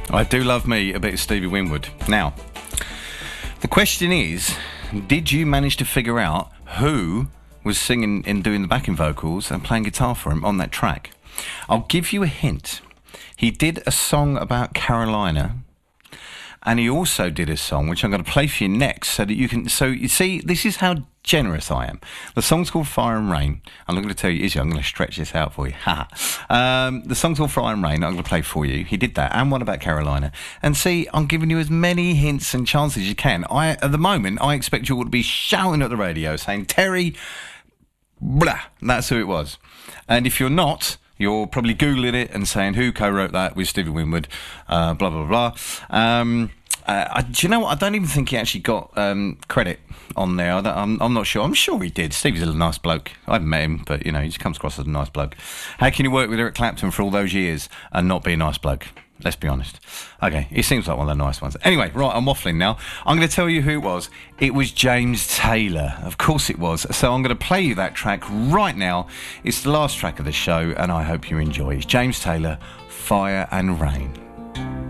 I do love me a bit of Stevie Winwood. Now, the question is, did you manage to figure out who was singing and doing the backing vocals and playing guitar for him on that track? I'll give you a hint. He did a song about Carolina, and he also did a song which I'm going to play for you next, so that you can. So you see, this is how generous I am. The song's called Fire and Rain. I'm not going to tell you, I'm going to stretch this out for you. The song's called Fire and Rain. I'm going to play for you. He did that, and one about Carolina. And see, I'm giving you as many hints and chances as you can. At the moment, I expect you all to be shouting at the radio saying, Terry, blah. That's who it was. And if you're not, you're probably Googling it and saying, who co-wrote that with Stevie Winwood, blah, blah, blah. Do you know what? I don't even think he actually got credit on there. I'm not sure. I'm sure he did. Stevie's a nice bloke. I haven't met him, but, he just comes across as a nice bloke. How can you work with Eric Clapton for all those years and not be a nice bloke? Let's be honest. Okay, he seems like one of the nice ones. Anyway, right, I'm waffling now. I'm going to tell you who it was. It was James Taylor. Of course it was. So I'm going to play you that track right now. It's the last track of the show, and I hope you enjoy. It's James Taylor, Fire and Rain.